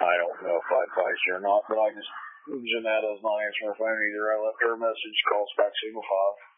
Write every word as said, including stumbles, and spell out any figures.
I don't know if I advise you or not, but I just, Janetta's not answering her phone either. I left her a message, calls back signal five.